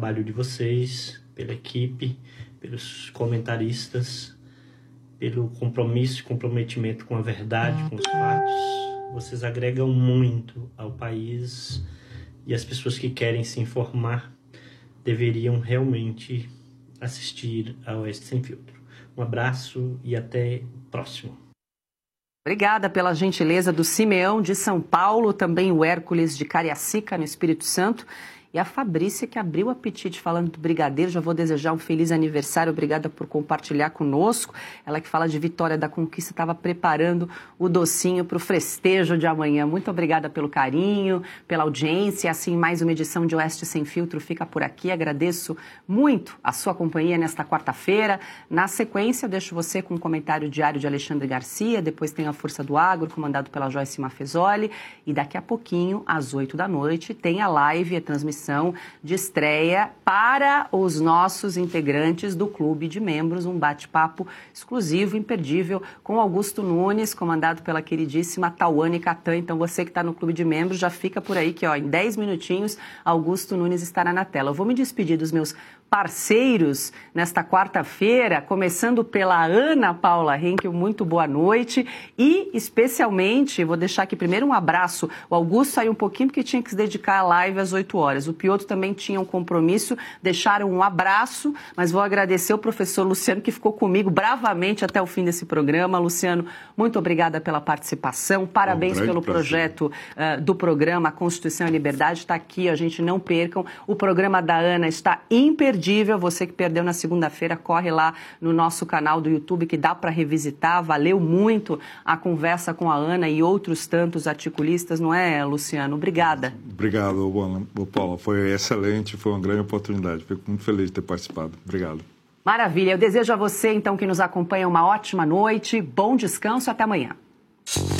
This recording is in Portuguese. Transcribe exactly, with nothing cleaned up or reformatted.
trabalho de vocês, pela equipe, pelos comentaristas, pelo compromisso e comprometimento com a verdade, com os fatos. Vocês agregam muito ao país e as pessoas que querem se informar deveriam realmente assistir ao Oeste Sem Filtro. Um abraço e até o próximo. Obrigada pela gentileza do Simeão de São Paulo, também o Hércules de Cariacica, no Espírito Santo, e a Fabrícia, que abriu o apetite falando do brigadeiro. Já vou desejar um feliz aniversário, obrigada por compartilhar conosco. Ela que fala de Vitória da Conquista, estava preparando o docinho para o festejo de amanhã. Muito obrigada pelo carinho, pela audiência. Assim, mais uma edição de Oeste Sem Filtro fica por aqui. Agradeço muito a sua companhia nesta quarta-feira. Na sequência, eu deixo você com um comentário diário de Alexandre Garcia, depois tem a Força do Agro, comandado pela Joyce Mafezoli, e daqui a pouquinho, às oito da noite, tem a live, a transmissão de estreia para os nossos integrantes do Clube de Membros, um bate-papo exclusivo, imperdível, com Augusto Nunes, comandado pela queridíssima Tauane Catan. Então, você que está no Clube de Membros, já fica por aí que, ó, em dez minutinhos, Augusto Nunes estará na tela. Eu vou me despedir dos meus parceiros nesta quarta-feira, começando pela Ana Paula Henkel, muito boa noite, e especialmente, vou deixar aqui primeiro um abraço, o Augusto saiu um pouquinho porque tinha que se dedicar à live às oito horas, o Piotr também tinha um compromisso, deixaram um abraço, mas vou agradecer o professor Luciano, que ficou comigo bravamente até o fim desse programa. Luciano, muito obrigada pela participação, parabéns um pelo prazer. projeto uh, do programa Constituição e Liberdade, está aqui, a gente não percam, o programa da Ana está imperdível. Você que perdeu na segunda-feira, corre lá no nosso canal do YouTube que dá para revisitar. Valeu muito a conversa com a Ana e outros tantos articulistas, não é, Luciano? Obrigada. Obrigado, Paula. Foi excelente, foi uma grande oportunidade. Fico muito feliz de ter participado. Obrigado. Maravilha. Eu desejo a você, então, que nos acompanha uma ótima noite, bom descanso, até amanhã.